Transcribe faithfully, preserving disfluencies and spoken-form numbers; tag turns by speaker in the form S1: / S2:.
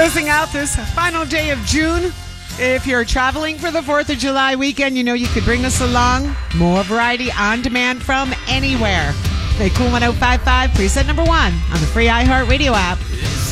S1: Closing out this final day of June. If you're traveling for the fourth of July weekend, you know you could bring us along. More variety on demand from anywhere. Play Cool one oh five five, preset number one on the free iHeartRadio app.